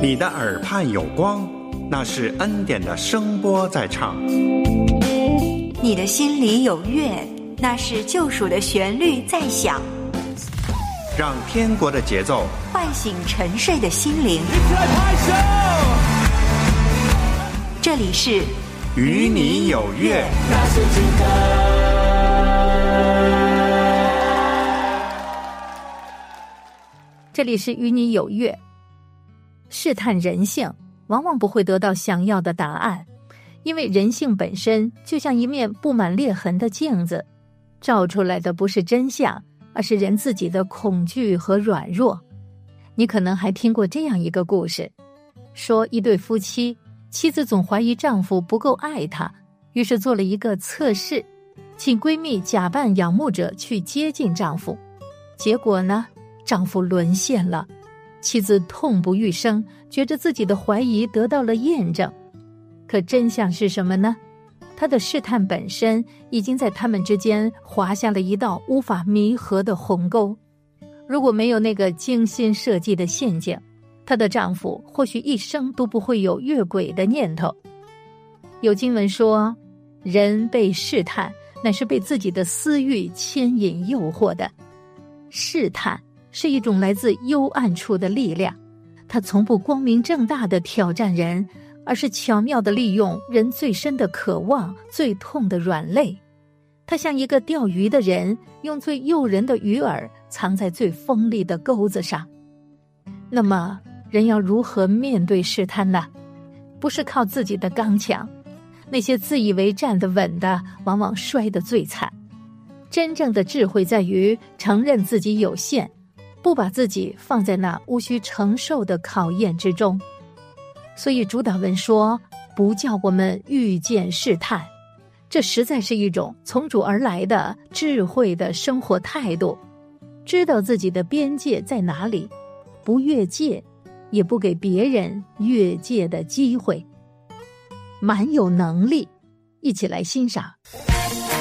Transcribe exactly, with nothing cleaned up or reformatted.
你的耳畔有光，那是恩典的声波在唱。 你的心里有乐，那是救赎的旋律在响。 让天国的节奏唤醒沉睡的心灵。这里是与你有约。 这里是与你有约。试探人性往往不会得到想要的答案，因为人性本身就像一面布满裂痕的镜子，照出来的不是真相，而是人自己的恐惧和软弱。你可能还听过这样一个故事，说一对夫妻，妻子总怀疑丈夫不够爱她，于是做了一个测试，请闺蜜假扮仰慕者去接近丈夫。结果呢，丈夫沦陷了，妻子痛不欲生，觉得自己的怀疑得到了验证。可真相是什么呢？他的试探本身已经在他们之间划下了一道无法弥合的鸿沟。如果没有那个精心设计的陷阱，她的丈夫或许一生都不会有越轨的念头。有经文说，人被试探，乃是被自己的私欲牵引诱惑的。试探是一种来自幽暗处的力量，它从不光明正大地挑战人，而是巧妙地利用人最深的渴望、最痛的软肋。它像一个钓鱼的人，用最诱人的鱼饵藏在最锋利的钩子上。那么，人要如何面对试探呢？不是靠自己的刚强，那些自以为站得稳的，往往摔得最惨。真正的智慧在于承认自己有限，不把自己放在那无需承受的考验之中。所以主祷文说，不叫我们遇见试探，这实在是一种从主而来的智慧的生活态度，知道自己的边界在哪里，不越界，也不给别人越界的机会。蛮有能力，一起来欣赏。